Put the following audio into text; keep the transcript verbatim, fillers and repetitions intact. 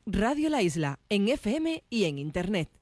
Radio La Isla, en F M y en Internet.